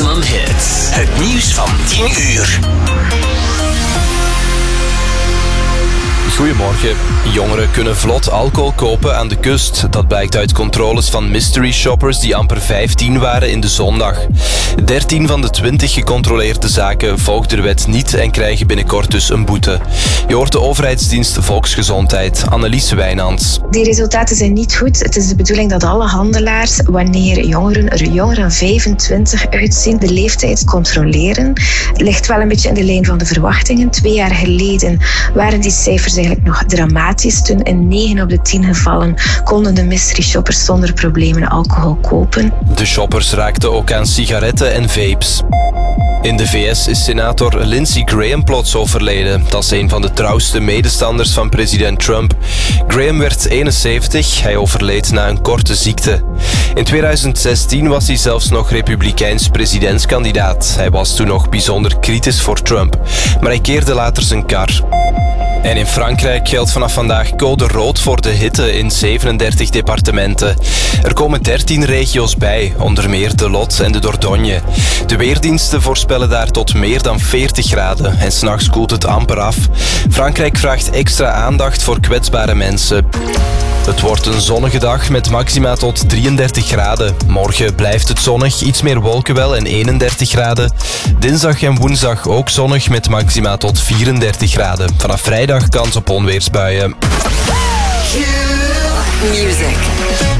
Maximum Hits. Het nieuws van 10 uur. Goedemorgen. Jongeren kunnen vlot alcohol kopen aan de kust. Dat blijkt uit controles van mystery shoppers die amper 15 waren in de zondag. 13 van de 20 gecontroleerde zaken volgden de wet niet en krijgen binnenkort dus een boete. Je hoort de overheidsdienst Volksgezondheid, Annelies Wijnands. Die resultaten zijn niet goed. Het is de bedoeling dat alle handelaars, wanneer jongeren er jonger dan 25 uitzien, de leeftijd controleren. Ligt wel een beetje in de lijn van de verwachtingen. 2 jaar geleden waren die cijfers eigenlijk nog dramatisch. Toen in 9 op de 10 gevallen konden de mystery shoppers zonder problemen alcohol kopen. De shoppers raakten ook aan sigaretten en vapes. In de VS is senator Lindsey Graham plots overleden. Dat is een van de trouwste medestanders van president Trump. Graham werd 71, hij overleed na een korte ziekte. In 2016 was hij zelfs nog republikeins presidentskandidaat. Hij was toen nog bijzonder kritisch voor Trump, maar hij keerde later zijn kar. En in Frankrijk geldt vanaf vandaag code rood voor de hitte in 37 departementen. Er komen 13 regio's bij, onder meer de Lot en de Dordogne. De weerdiensten voorspellen daar tot meer dan 40 graden en 's nachts koelt het amper af. Frankrijk vraagt extra aandacht voor kwetsbare mensen. Het wordt een zonnige dag met maxima tot 33 graden. Morgen blijft het zonnig, iets meer wolken wel en 31 graden. Dinsdag en woensdag ook zonnig met maxima tot 34 graden. Vanaf vrijdag kans op onweersbuien. Music.